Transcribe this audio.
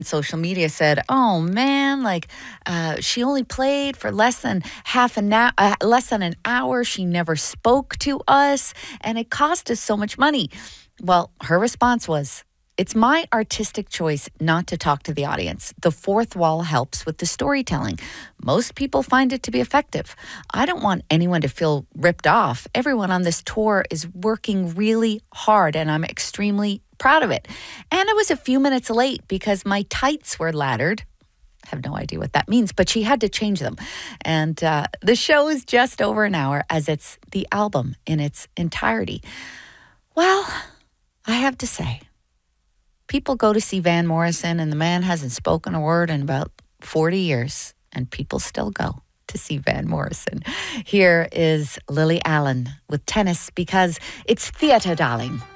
Social media said, "Oh man, like she only played for less than an hour. She never spoke to us, and it cost us so much money." Well, her response was, "It's my artistic choice not to talk to the audience. The fourth wall helps with the storytelling. Most people find it to be effective. I don't want anyone to feel ripped off. Everyone on this tour is working really hard, and I'm extremely proud of it. And I was a few minutes late because my tights were laddered." I have no idea what that means, but she had to change them. And the show is just over an hour, as it's the album in its entirety. Well, I have to say, people go to see Van Morrison, and the man hasn't spoken a word in about 40 years, and people still go to see Van Morrison. Here is Lily Allen with Tennis, because it's theatre, darling.